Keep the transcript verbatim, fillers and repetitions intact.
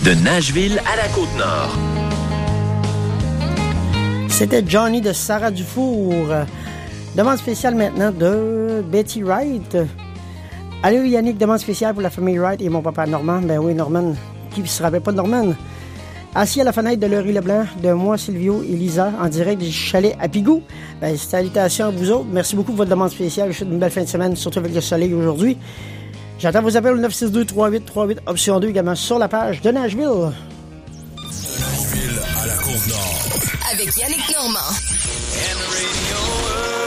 De Nashville à la Côte-Nord. C'était Johnny de Sarah Dufour. Demande spéciale maintenant de Betty Wright. Allô Yannick, demande spéciale pour la famille Wright et mon papa Norman. Ben oui, Norman. Qui ne se rappelle pas de Norman? Assis à la fenêtre de Laurie Leblanc, de moi, Silvio et Lisa, en direct du chalet à Pigou. Ben, salutations à vous autres. Merci beaucoup pour votre demande spéciale. Je vous souhaite une belle fin de semaine, surtout avec le soleil aujourd'hui. J'attends vos appels au neuf six deux trois huit trois huit, option deux, également sur la page de Nashville. De Nashville à la Côte-Nord. Avec Yannick Normand. And the radio